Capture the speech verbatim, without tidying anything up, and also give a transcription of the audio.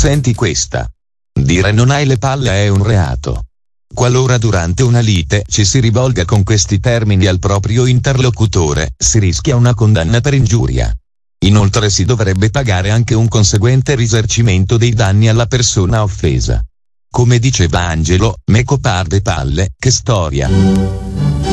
Senti questa. Dire non hai le palle è un reato. Qualora durante una lite ci si rivolga con questi termini al proprio interlocutore, si rischia una condanna per ingiuria. Inoltre si dovrebbe pagare anche un conseguente risarcimento dei danni alla persona offesa. Come diceva Angelo, meco par de palle, che storia.